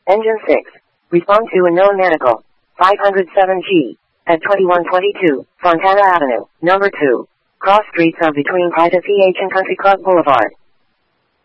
Engine 6. Respond to unknown medical. 507G. At 2122, Fontana Avenue, number 2. Cross streets are between Private PH and Country Club Boulevard.